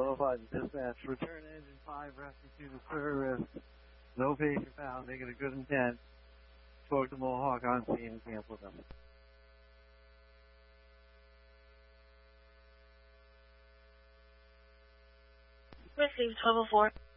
1205 dispatch, return engine 5 rescue to service. No patient found, making a good intent. Spoke to Mohawk on scene and canceled them. Received 1204.